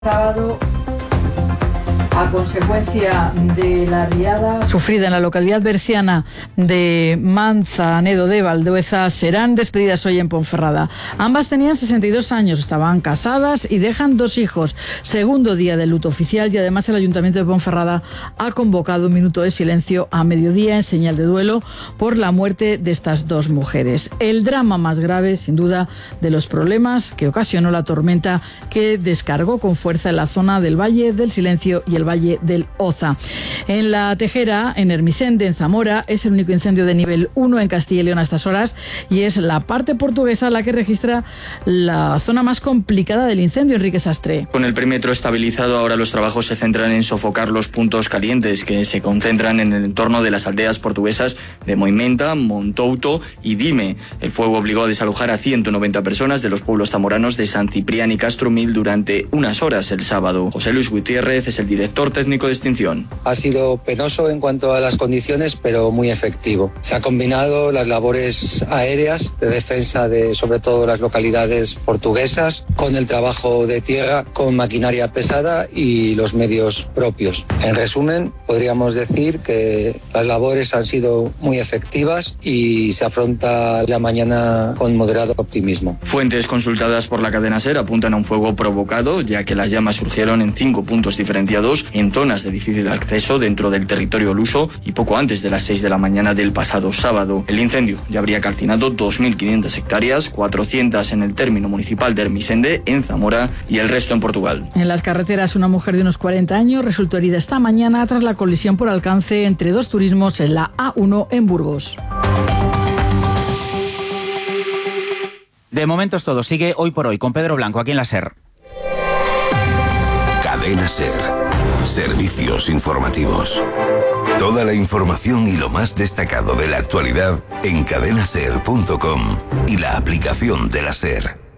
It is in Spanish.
Sábado, a consecuencia de la riada sufrida en la localidad berciana de Manzanedo de Valdueza, serán despedidas hoy en Ponferrada. Ambas tenían 62 años, estaban casadas y dejan 2 hijos. Segundo día del luto oficial, y además el Ayuntamiento de Ponferrada ha convocado un minuto de silencio a mediodía en señal de duelo por la muerte de estas 2 mujeres. El drama más grave, sin duda, de los problemas que ocasionó la tormenta que descargó con fuerza en la zona del Valle del Silencio y el Valle del Oza. En La Tejera, en Hermisende, en Zamora, es el único incendio de nivel 1 en Castilla y León a estas horas, y es la parte portuguesa la que registra la zona más complicada del incendio. Enrique Sastre. Con el perímetro estabilizado, ahora los trabajos se centran en sofocar los puntos calientes que se concentran en el entorno de las aldeas portuguesas de Moimenta, Montouto y Dime. El fuego obligó a desalojar a 190 personas de los pueblos zamoranos de San Ciprián y Castromil durante unas horas el sábado. José Luis Gutiérrez es el director técnico de extinción. Ha sido penoso en cuanto a las condiciones, pero muy efectivo. Se ha combinado las labores aéreas de defensa de sobre todo las localidades portuguesas con el trabajo de tierra con maquinaria pesada y los medios propios. En resumen, podríamos decir que las labores han sido muy efectivas y se afronta la mañana con moderado optimismo. Fuentes consultadas por la cadena SER apuntan a un fuego provocado, ya que las llamas surgieron en 5 puntos diferenciados en zonas de difícil acceso dentro del territorio luso y poco antes de las 6 de la mañana del pasado sábado. El incendio ya habría calcinado 2.500 hectáreas, 400 en el término municipal de Hermisende, en Zamora, y el resto en Portugal. En las carreteras, una mujer de unos 40 años resultó herida esta mañana tras la colisión por alcance entre 2 turismos en la A1 en Burgos. De momento es todo. Sigue Hoy por Hoy con Pedro Blanco aquí en la SER. Cadena SER. Servicios informativos. Toda la información y lo más destacado de la actualidad en cadenaser.com y la aplicación de la SER.